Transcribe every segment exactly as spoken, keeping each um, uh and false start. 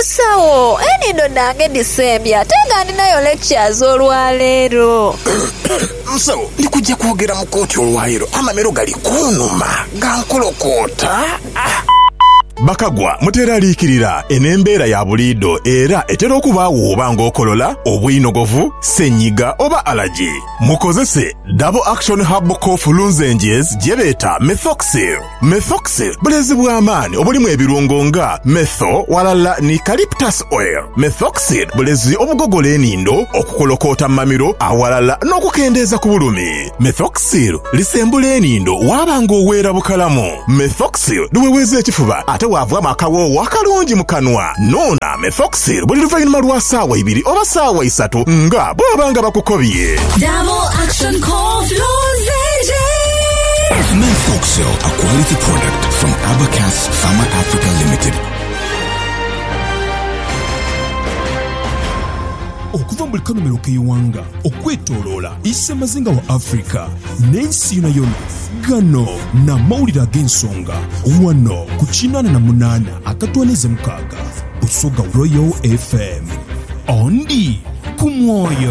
Musawo enindo nange December tenga ndinayo lectures olwaleero. Musawo ndikujja kwogera mu kooti olwaleero amamero gali kunuma gankolokota. Bakagwa mutera liikirira enembeera ya buliido era etera okubaawo oba ng'okolola obuyinogovu senyiga oba alaji. Mukozese Double Action Herbal Cough Lozenges gye beeta Methoxyl. Methoxyl bulezi bw'amaanyi obulimu ebirungo nga metho walala ni eucalyptus oil. Methoxyl bulezi obugogola enindo okukolokoota mamiro awalala n'okukendeeza ku bulumi. Methoxyl lisembula enindo wabanga oweera bukalamu. Methoxyl luweweeza ekifuba ate wavaamu akawoowo akalungi mu kanwa. Noona Methoxyl buli luvannyuma lwa ssaawa ibiri oba ssaawa isatu nga bw'abanga bakukobye. Double Action Cough Lozenges. Methoxyl, a quality product from Abacus Pharma Africa Limited. Okuva mu kanomero k'eiwanga okwetooloola issemazinga wa Africa n'ensi yonna yonna gano n'amawulire ag'ensonga wano ku kinaana na munaana akatwaniza mukaaga Busoga Royal F M ondi ku mwoyo.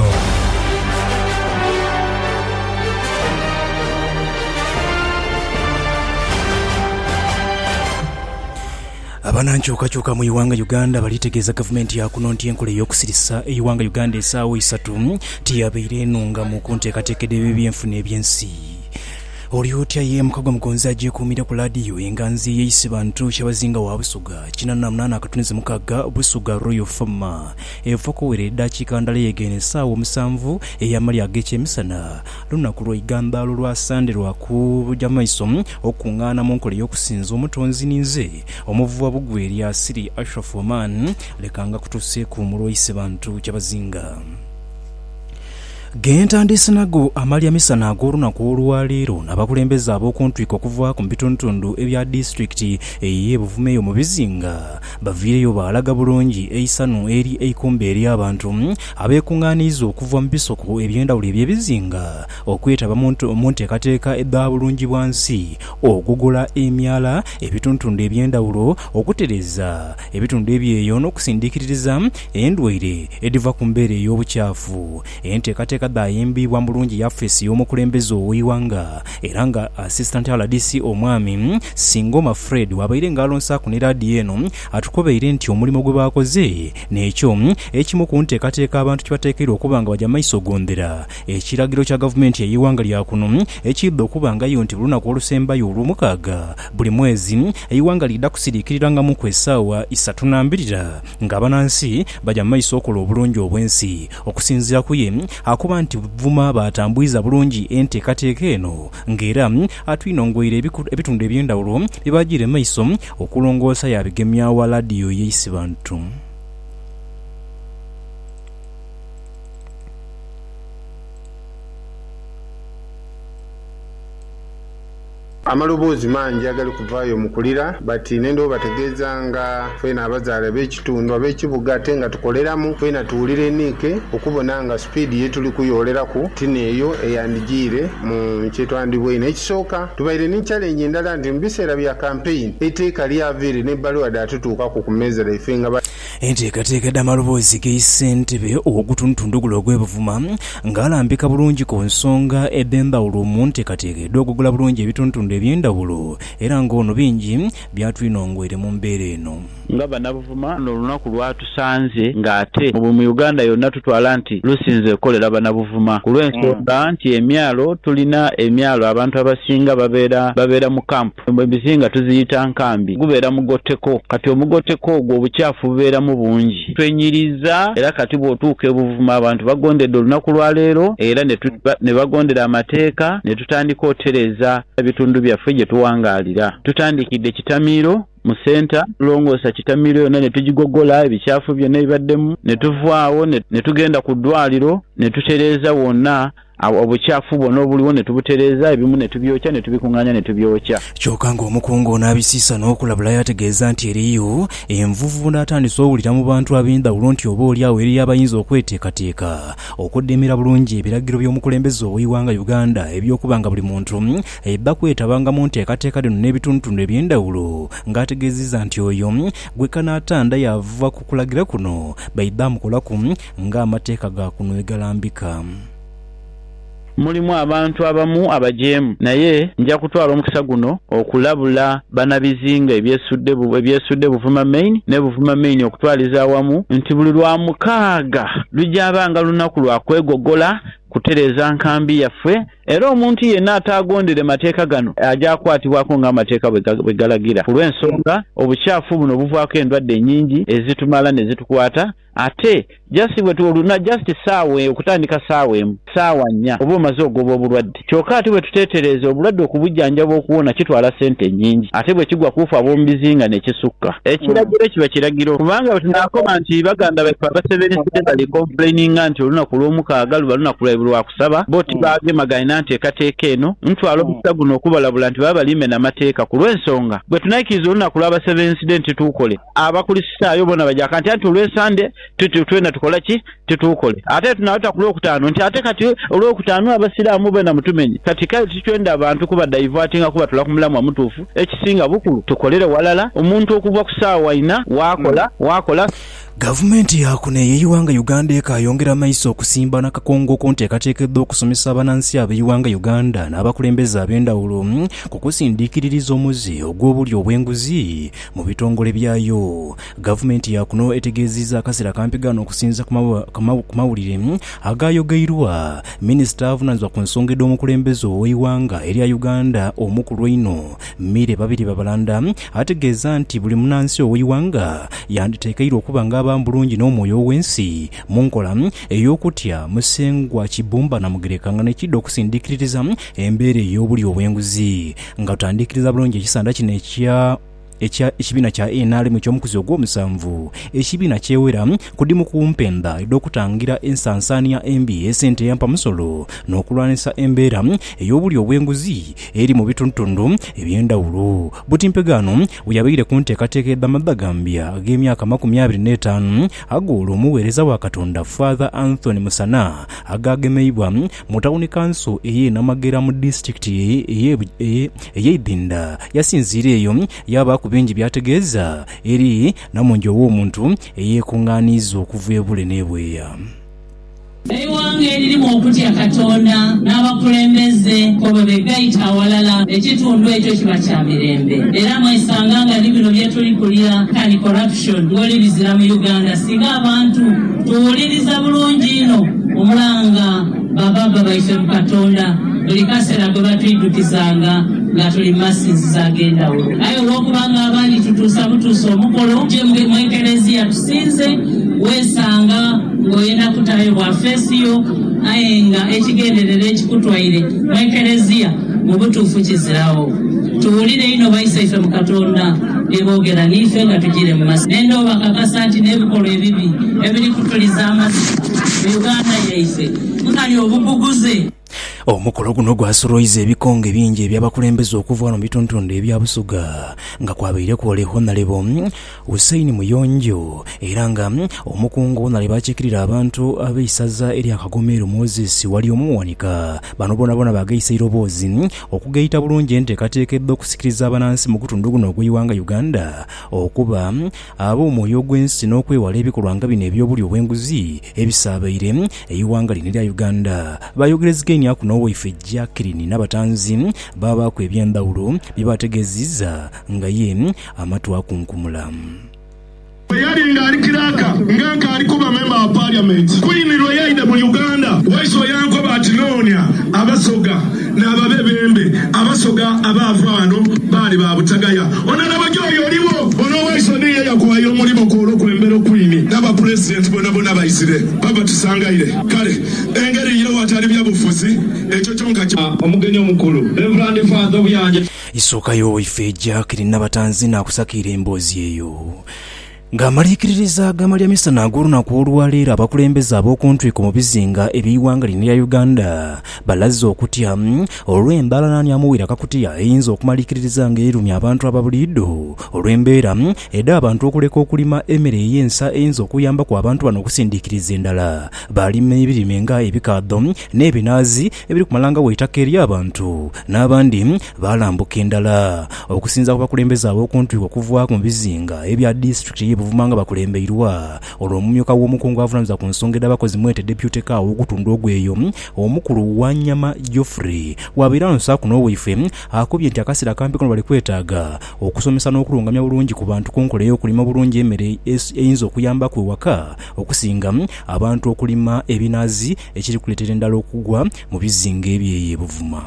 Abanankyukakyuka mu Iwanga Uganda balitegeeza gavumenti ya kuno nti enkola ey'okusirisa Iwanga Uganda essaawa isatu tiyabeire enunga mu kunteekateekera ebyenfuna ebyensi. Oli otya ye Mukagwa Mugonzi agyekuumira ku laadiyo enganzi yeeyise bantu kyabazinga wa Busoga kinaana na munaana akatuniza mukaaga Busoga Royal Farm eva kuwera eddakiika ndala yegeena essaawa omusanvu ey'amali ag'ekyemisana lunaku lwa Igandaalo lwa Sande lwakujja maiso okuŋŋaana mu nkola ey'okusinza omutonzi ninze omuvuba bugwe Asiri Ashraf Oman lekanga kutuuse ku mulwayise bantu kyabazinga. Gentandise nago amali amisana ag'olunaku olwaleero n'abakulembeze ab'okuntwiko okuva ku bitundutundu ebya disitulikiti ey'e Buvumeyo mu bizinga baviireyo baalaga bulungi eisanu eri eikumbi eri abantu abeekuŋŋaaniiza okuva mu bisoko eby'endawulo eby'ebizinga okwetaba mu nteekateeka edda bulungi bwansi okugogola emyala ebitundutundu eby'endawulo okutereza ebitundu ebyeyo n'okusindiikiririza endwaire ediva ku mbeera ey'obukyafu. Enteekateeka dayimbibwa bulungi yafeesi y'omukulembeze ow'Iwanga era nga assistant R D C omwami Singoma Fred wabaire ng'alonsa ku ne laadiyo eno atukobeire nti omulimu gwe baakoze n'ekyo ekimu ku nteekateeka abantu kibateekeddwa okuba nga bajja maiso gondera ekiragiro kya gavumenti y'Iwanga lya kuno ekidde okuba nga yo nti lunaku olusembayo olw'omukaaga buli mwezi Iwanga lidda kusiriikiriranga ku essaawa isatu na mbirira ng'abanansi bajja maiso okola obulungi obwensi okusinziira ku ye akuba nti Vuma batambuiza bulungi enteekateeka eno ng'era atwinongoire ebitundu eby'endawulo bibagire maiso okulongoosa yabigemyawa laadiyo yeeyise bantu. Amaloboozi mangi agali kuvaayo mu kulira bati nendo bategeeza nga fena abazaala b'ekitundu ab'ekibuga ate nga tukoleramu fena tuwulira eniike okubona nga sipiidi ye tuli kuyooleraku tini eyo eyandigiire mu kyetwandibwine. Ekisooka tubaire ne challenge endala nti mu biseera bya campaign etteeka lyaviire n'ebbaluwa daatutuukako ku mmeeza laife nga enteekateeka d'amaloboozi g'eyise Entebbe ogw'okutundutundugulo ogw'Ebuvuma ng'alambika bulungi ku nsonga ed'endawulo mu nteekateeka ed'okugula bulungi ebitundutundu eby'endawulo era ng'ono bingi byatwinongwere mu mbeera eno. Nga bannabuvuma olunaku lwatusanze ng'ate mu Uganda yonna tutwala nti lusinze okukolera bannabuvuma ku lw'ensonga nti emyalo tulina emyalo abantu abasinga babeera babeera mu kampu ebizinga tuziyita nkambi gubeera mugotteko kati omugotteko ogwo obukyafu bubeeramu bungi twenyiriza era kati bw'otuuka Ebuvuma abantu bagondedde olunaku lwa leero era ne bagondera amateeka ne tutandika otereza ebitundu byaffe gye tuwangaalira. Tutandikidde Kitamiiro mu senta tulongoosa Kitamiiro yonna ne tugigogola ebikyafu byonna ebibaddemu ne tuvaawo ne tugenda ku ddwaliro ne tutereeza wonna obukyafu bwonna obuliwo ne tubutereeza ebimu ne tubyokya ne tubikuŋŋaanya ne tubyokya. Kyokka ng'omukungu n'abisiisa n'okulabula yategeeza nti eriyo envuvu n'atandise owulira mu bantu ab'endawulo nti oba oliawo eriyo abayinza okweteekateeka okuddemera bulungi ebiragiro by'omukulembeze ow'eiwanga Uganda ebyokuba nga buli muntu ebba kwetabangamu nteekateeka lino n'ebitundutundu eby'endawulo, ng'ategeezezza nti oyo gwe kanaatanda yava ku kulagira kuno baidde amukolaku ng'amateeka ga kuno egalambika. Mulimu abantu abamu abajeemu naye nja kutwala omukisa guno okulabula banabizinga ebyesudde ebyesudde Buvuma Main ne Buvuma Main okutwaliza awamu nti buli lwa mukaaga lujabanga lunaku lwa kwegogola kutereza nkambi yaffe era omuntu yenna atagondere mateeka gano ajja akwatibwako ng'amateeka bwe galagira. Ku lw'ensonga obukyafu buno buvaako endwadde nnyingi ezitumala ne zitukwata ate jasi bwe tuluna just saawa okutandika saawa emu saawa nnya oba omaze ogoba obulwadde. Kyokka ate bwe tuteetereza obulwadde okubujjanjaba okuwona kitwala ssente nnyingi ate bwe kigwa kuufa ab'omu bizinga ne kisukka. Ekiragiro kiba kiragiro kubanga bwe tunaakoma nti baganda baffe abasebenizidde bali complaininga nti olunaku lw'omukaaga luba lunaku lwa kusaba bo tibagemaganya nteekateeka eno ntwala omukisa guno okubalabula nti baba balimbe n'amateeka. Ku lw'ensonga bwe tunaikiriza olunaku lw'abasebenizidde nti tuukole abakulisitaayo bona bajaka nti anti olw'esande tutwena tukola ki tutukole ate tunawata ku lwokutaano nti ate kati olwokutaano abasiraamu bena mutumenye kati kale tutwenda abantu kuba divertinga kuba tula ku mulamu omutuufu ekisinga bukulu tukolere walala omuntu okuva ku ssaawa ina wakola wakola. Gavumenti yakune y'eiwanga Uganda ekayongera maiso okusimba n'akakongo konteekateekeddwa okusomesa abanansi ab'eiwanga Uganda n'abakulembeze ab'endawulo ku kusindiikiririza omuze ogw'obuli obw'enguzi mu bitongole byayo. Gavumenti yakuno etegeezezza akaseera kampigano okusinza ku mawulire agayogeirwa minisita avunaanyizibwa ku nsonga ed'omukulembeze ow'eiwanga erya Uganda omukulu eno Mire Babiri Babalanda ategeeza nti buli munansi ow'eiwanga yanditeekeirwa okuba nga bulungi n'omwoyo w'ensi mu nkola ey'okutya musengwa kibumba na mugerekanga n'ekidda okusindiikiririza embeera ey'obuli obw'enguzi nga tutandikiriza bulungi ekisanda kino ekya ekibiina kya N R M ekyomukuzi ogw'omusanvu ekibiina kyewera kudimu kumpenda ed'okutangira ensansaania embi esente y'empamusolo n'okulwanisa embeera ey'obuli obw'enguzi eri mu bitundutundu eby'endawulo. Butimpegano bweyabaire ku nteekateeka eddamadda Gambia ag'emyaka makumi abiri n'etaano agoola omuweereza wa Katonda Father Anthony Musana agagemeibwa mu tawuni kanso ey'e Namagera mu disitulikiti ey'Ebinda yasinziira eyo yaba bingi byategeeza eri namungi ow'omuntu eyeekuŋŋaaniza okuva ebule n'ebweya. Eiwanga eririmu okutya Katonda n'abakulembeze kobe begayita awalala ekitundu ekyo kiba kya mirembe era mwesanga nga bino bye tulikulira kani corruption ng'oli bizira mu Uganda singa abantu tuwuliriza bulungi ino omulanga bababa baife mu Katonda buli kaseera gwe batwidukizanga nga tuli masinziza ag'endawulo aye olw'okubanga abandi tutuusa butuusa omukolo gye mu ekereziya tusinze weesanga ng'oyenda kutayo bwa feesiyo aye nga ekigenderera ekikutwaire mu ekereziya mu butuufu kizirawo. Tuwulire ino baisaife mu Katonda eboogera niife nga tugire mu masi nendo bakakasa nti n'ebikolwa ebibi ebiri kutuliza amasi mu Uganda yaife nkali obuguguze. Omukolo guno gwasoloiza ebikonge bingi eby'abakulembeze okuva mu bitundutundu ebya Busoga nga kwabaire kwole Honorable Hussein Muyonjo era nga omukungu Honorable bakiikirira abantu ab'eisaza eri Akagomero Moses wali omuwanika bano bona bona bagayisa iroboozi okugayita bulungi enteekateekeddwa okusikiriza abanansi mu kutundu guno ogw'eiwanga Uganda okuba ab'omwoyo gw'ensi n'okwewala ebikolwa nga bino eby'obuli obw'enguzi ebisaabaire eiwanga lino erya Uganda. Bayogereziganya kuno waife Jacqueline n'abatanzi babaako ebyendawulo byebategeezizza nga ye amatu akunkumula. Yali ng'ali kiraka ng'anka alikuba member wa parliament Queen Royaida mu Uganda waiso yanko batinoonya abasoga n'ababebembe abasoga abaavaano baali babutagaya onana bajoyo oliwo ono waiso niye yakuwayo omulimu gw'olwokulembera Queen n'aba president bona bona bayisire baba tusangaire kale engeri yo watali byabufuzi ekyo kyonka omugenyi omukulu Reverend Father Buyanja isookayo waife Jacqueline n'abatanzi n'akusakira emboozi eyo. ng'amaliikiririza agama lya misana ag'olunaku olwaleero abakulembeze ab'okuntwiko mu bizinga eby'iwanga lino lya Uganda balazze okutya olw'embalanaani amuwira kakutya eyinza okumaliikiririza ng'erumya abantu ababuliiddo olw'embeera edda abantu okuleka okulima emmere ey'ensa eyinza okuyamba ku abantu bano okusindiikiriza endala balima ebirime nga ebikaado n'ebinaazi ebiri ku malanga w'ettaka eri abantu n'abandi balambuka endala okusinza ku bakulembeze ab'okuntwiko okuvaako mu bizinga ebya disitulikiti Buvuma nga bakulembeirwa olw'omumyuka w'omukungu avunaanyizibwa ku nsonga ed'abakozi mwete deputy kaawo ogutunda ogweyo omukulu wa Nyama Geoffrey wabeera nsaku n'oweife akubye nti akaseera kampi kano bali kwetaaga okusomesa n'okulungamya bulungi ku bantu ku nkola y'okulima bulungi emmere eyinza okuyambaku ewaka okusinga abantu okulima ebinaazi ekiri kuleetera endala okugwa mu bizinga ebyeyo e Buvuma.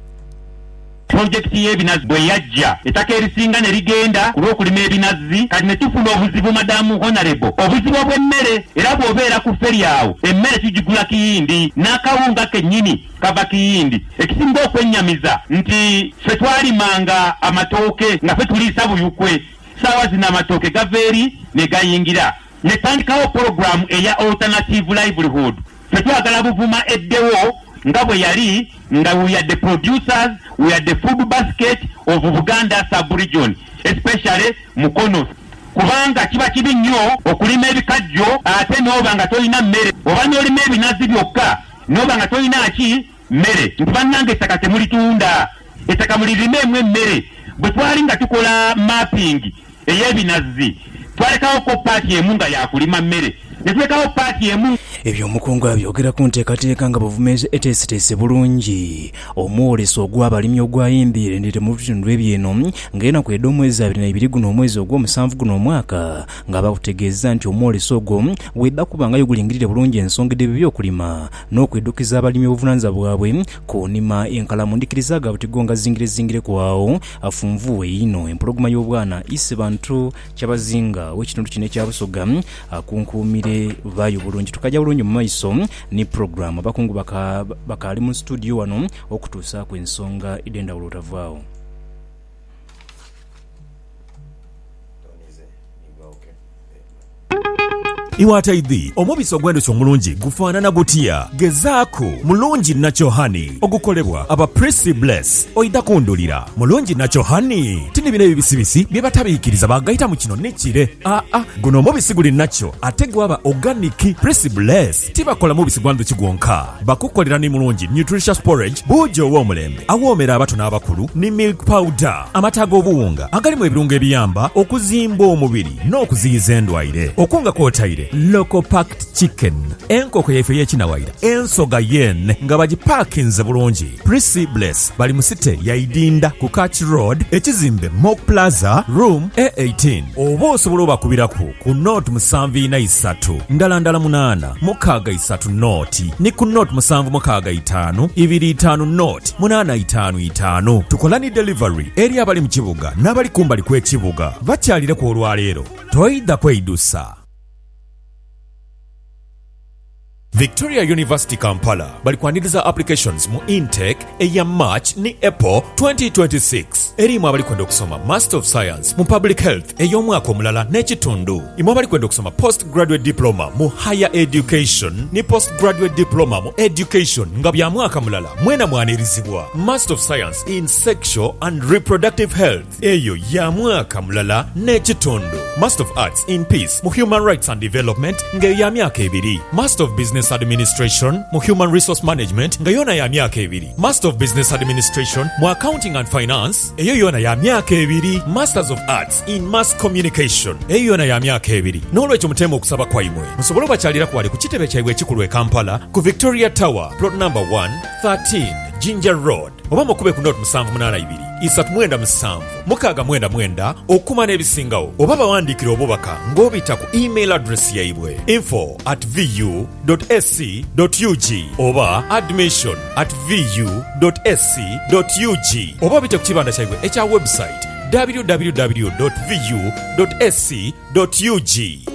Projekti y'ebinazi bwe yajja ettaka erisinga ne ligenda olw'okulima ebinazi kati ne tufuna obuzibu madamu honorable obuzibu bw'emmere era bw'obeera ku fferi awo emmere tugigula kiyindi n'akawunga kennyini kava kiyindi ekisinga okwennyamiza nti ffe twalimanga amatooke nga ffe tuliisa buyukwe saawa zino amatooke gava eri ne gayingira ne tandikawo puroguramu eya alternative livelihood ffe twagala Buvuma eddewo nga bwe yali nga we are the producers, we are the food basket of Buganda sub-region, especially Mukono. Kubanga kiba kibi nnyo okulima ebikajjo ate n'oba nga tolina mmere oba n'olima ebinazi byokka n'oba nga tolina ki mmere nti bannange ettaka temulitunda ettaka mulirimeemu emmere. Bwe twali nga tukola mapping ey'ebinazi twalekawo ko paati emu nga yakulima mmere ne tulekawo paati emu. Ebyo omukungu abyogera ku nteekateeka nga Buvuma eteeseteese bulungi omwoleso ogw'abalimi ogwayimbiire ndete mu bitundu ebyeno ng'enaku edda omwezi abiri na ibiri guno omwezi ogw'omusanvu guno omwaka nga bakutegeeza nti omwoleso ogwo wedda kuba nga yogulingirire bulungi ensonga eddebi by'okulima n'okweddukiza abalimi obuvunaanyizibwa bwabwe ku nnima enkalamu ndikiriza ga butigo nga zingire zingire kwawo afunvuwe ino empologoma y'obwana ise bantu kyabazinga w'ekitundu kino ekya Busoga akunkuumire bayo bulungi tukajja bulungi mu maiso ni program abakungu baka bakali mu studio wano okutuusa ku ensonga idendawulo otavaawo. Iwataidhi omubisi ogw'endhuki omulungi gufaanana gutya gezaako mulungi Nacho Honey ogukolebwa aba Prissy Bless oida kundulira mulungi Nacho Honey tini bino ebibisibisi bye batabiikiriza bagayita mu kino nekire aa ah, guno omubisi guli Nacho ate gwaba organic. Prissy Bless tibakola mubisi gwa ndhuki gwonka bakukolera ni mulungi nutritious porridge buujo ow'omulembe awoomera abato n'abakulu ni milk powder amata g'obuwunga agalimu ebirungo ebiyamba okuzimba omubiri n'okuziyiza endwaire okunga kwotaire local packed chicken enkoko yaife y'ekinawaira ensoga yen nga bagipaakinze bulungi. Prissy Bless bali mu site ya Idinda ku Catch Road ekizimbe Mock Plaza room A eighteen oba osobola obakubiraku ku note musanvu ina isatu ndala ndala munaana mukaaga isatu nooti ni ku note musanvu mukaaga itaano ibiri itaano nooti munaana itaano itaano. Tukola ni delivery eri abali mu kibuga n'abali kumbali kw'ekibuga bakyalire ku olwaleero toyidda kweidusa. Victoria University Kampala bali kwaniriza applications mu intake eya March ni April twenty twenty-six erimu abali kwenda okusoma Master of Science mu Public Health ey'omwaka omulala n'ekitundu imu abali kwenda okusoma Postgraduate Diploma mu Higher Education ni Postgraduate Diploma mu Education nga bya mwaka mulala mwena mwanirizibwa Master of Science in Sexual and Reproductive Health eyo ya mwaka mulala n'ekitundu Master of Arts in Peace mu Human Rights and Development nga ya myaka ebiri Master of Business Administration mu Human Resource Management nga yona ya myaka ebiri Master of Business Administration mu Accounting and Finance eyo yona ya myaka ebiri Masters of Arts in Mass Communication eyo yona ya myaka ebiri. N'olwekyo mutema okusaba kwaimwe musobole bakyalira kwali ku kitebe kyabwe ekikulu e Kampala ku Victoria Tower plot number one thirteen Ginger Road oba mukube ku note musanvu munaana ibiri isatu mwenda musanvu mukaaga mwenda mwenda okuma n'ebisingawo oba bawandiikira obubaka ng'obita ku email address yaibwe info at vu dot s c dot u g oba admission at vu dot s c dot u g oba bite ku kibanda kyaibwe ekya website w w w dot vu dot s c dot u g.